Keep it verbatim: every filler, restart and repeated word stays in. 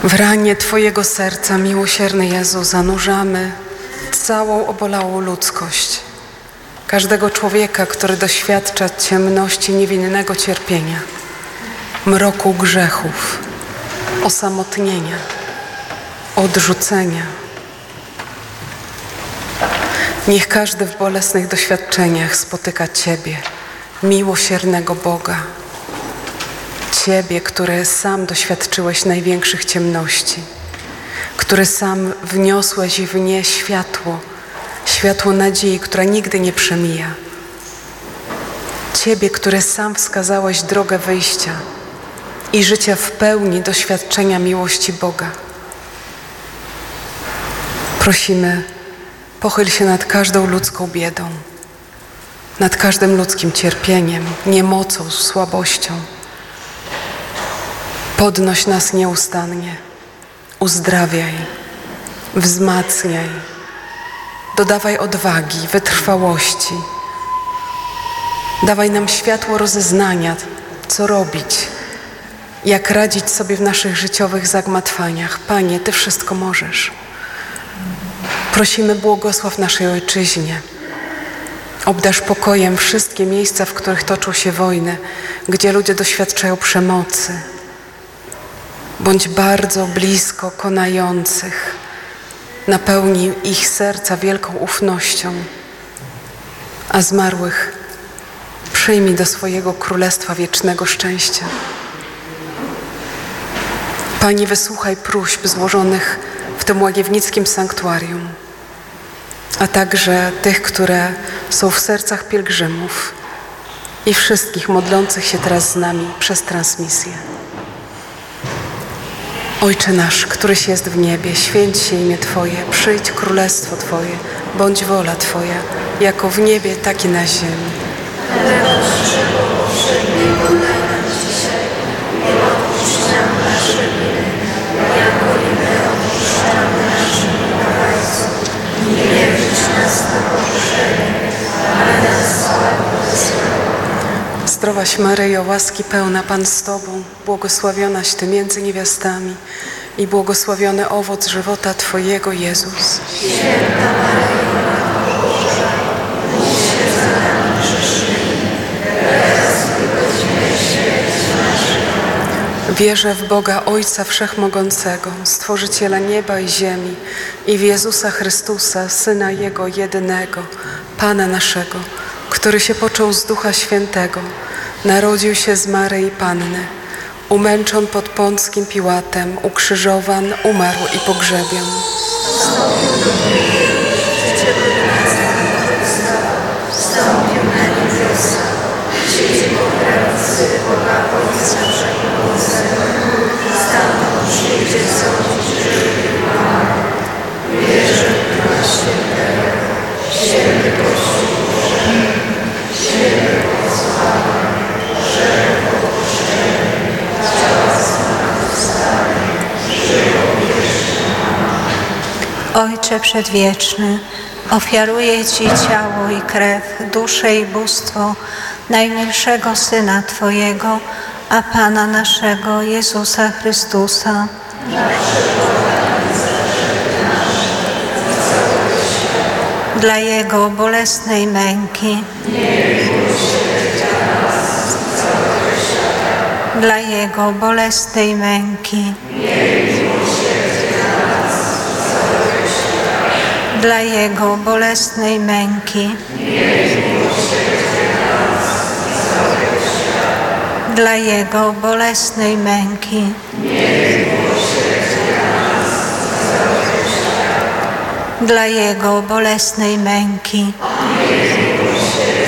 W ranie Twojego serca, miłosierny Jezu, zanurzamy całą obolałą ludzkość. Każdego człowieka, który doświadcza ciemności niewinnego cierpienia, mroku grzechów, osamotnienia, odrzucenia. Niech każdy w bolesnych doświadczeniach spotyka Ciebie, miłosiernego Boga. Ciebie, który sam doświadczyłeś największych ciemności, który sam wniosłeś w nie światło, światło nadziei, która nigdy nie przemija. Ciebie, który sam wskazałeś drogę wyjścia i życia w pełni doświadczenia miłości Boga. Prosimy, pochyl się nad każdą ludzką biedą, nad każdym ludzkim cierpieniem, niemocą, słabością. Podnoś nas nieustannie, uzdrawiaj, wzmacniaj, dodawaj odwagi, wytrwałości. Dawaj nam światło rozeznania, co robić, jak radzić sobie w naszych życiowych zagmatwaniach. Panie, Ty wszystko możesz. Prosimy, błogosław naszej Ojczyźnie. Obdarz pokojem wszystkie miejsca, w których toczą się wojny, gdzie ludzie doświadczają przemocy. Bądź bardzo blisko konających. Napełnij ich serca wielką ufnością, a zmarłych przyjmij do swojego królestwa wiecznego szczęścia. Panie, wysłuchaj próśb złożonych w tym łagiewnickim sanktuarium, a także tych, które są w sercach pielgrzymów i wszystkich modlących się teraz z nami przez transmisję. Ojcze nasz, któryś jest w niebie, święć się imię Twoje, przyjdź królestwo Twoje, bądź wola Twoja, jako w niebie, tak i na ziemi. Chleba naszego powszedniego daj nam dzisiaj i odpuść nam nasze winy, jako i my odpuszczamy naszym winowajcom. I nie wódź nas na pokuszenie, ale nas zbaw od złego. Zdrowaś Maryjo, łaski pełna, Pan z Tobą, błogosławionaś Ty między niewiastami i błogosławiony owoc żywota Twojego, Jezus. Święta Maryjo, Matko Boża, módl się za nami grzesznymi, teraz i w godzinę śmierci naszej. Wierzę w Boga Ojca Wszechmogącego, Stworzyciela nieba i ziemi i w Jezusa Chrystusa, Syna Jego jedynego, Pana naszego, który się począł z Ducha Świętego, narodził się z Maryi Panny, umęczon pod Pąckim Piłatem, ukrzyżowan, umarł i pogrzebion. Wstąpił na niebiosa, siedzi po prawicy Boga Ojca Wszechmogącego, stamtąd przyjdzie sądzić żywych i umarłych. Wierzę w Ducha Świętego, święty Kościół, święty posłanie, grzech odpuszczenie, ciała zmartwychwstanie, żywo wieczne. Ojcze Przedwieczny, ofiaruję Ci ciało i krew, duszę i bóstwo najmilszego Syna Twojego, a Pana naszego Jezusa Chrystusa, dla Jego bolesnej męki, dla Jego bolesnej męki, dla Jego bolesnej męki, dla Jego bolesnej męki, dla Jego bolesnej męki,